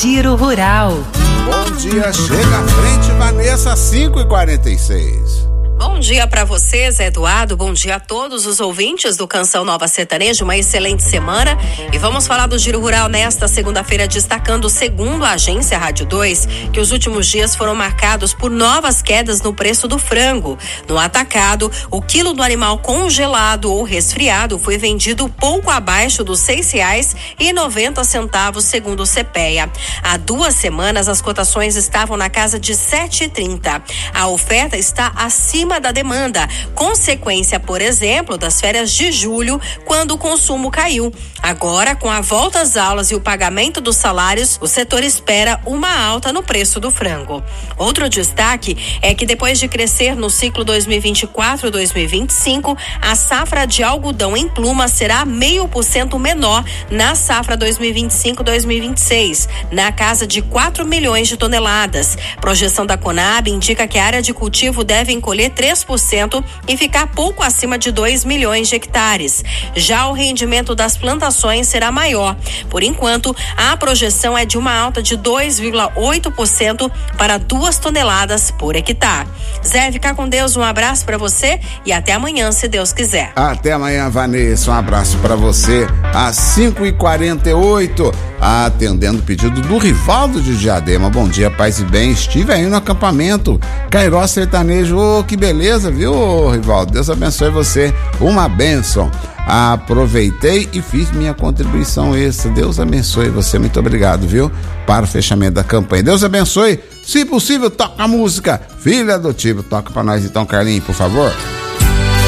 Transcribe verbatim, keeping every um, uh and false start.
Giro Rural. Bom dia, chega à frente, Vanessa, cinco e quarenta e seis. Bom dia para você, Zé Eduardo. Bom dia a todos os ouvintes do Canção Nova Sertaneja. Uma excelente semana. E vamos falar do Giro Rural nesta segunda-feira, destacando, segundo a agência Rádio dois, que os últimos dias foram marcados por novas quedas no preço do frango. No atacado, o quilo do animal congelado ou resfriado foi vendido pouco abaixo dos seis reais e noventa centavos, segundo o Cepea. Há duas semanas, as cotações estavam na casa de sete e trinta. A oferta está acima da demanda, consequência, por exemplo, das férias de julho, quando o consumo caiu. Agora, com a volta às aulas e o pagamento dos salários, o setor espera uma alta no preço do frango. Outro destaque é que depois de crescer no ciclo dois mil e vinte e quatro dois mil e vinte e cinco, a safra de algodão em pluma será meio por cento menor na safra dois mil e vinte e cinco dois mil e vinte e seis, na casa de quatro milhões de toneladas. Projeção da Conab indica que a área de cultivo deve encolher três por cento e ficar pouco acima de dois milhões de hectares. Já o rendimento das plantações será maior. Por enquanto, a projeção é de uma alta de dois vírgula oito por cento para duas toneladas por hectare. Zé, fica com Deus, um abraço para você e até amanhã, se Deus quiser. Até amanhã, Vanessa, um abraço para você. Às cinco e quarenta e oito, atendendo o pedido do Rivaldo de Diadema. Bom dia, paz e bem. Estive aí no acampamento Cairó Sertanejo. Oh, que beleza, viu, Rivaldo? Deus abençoe você. Uma bênção. Aproveitei e fiz minha contribuição extra. Deus abençoe você. Muito obrigado, viu? Para o fechamento da campanha. Deus abençoe. Se possível, toca a música Filho Adotivo. Toca para nós então, Carlinhos, por favor.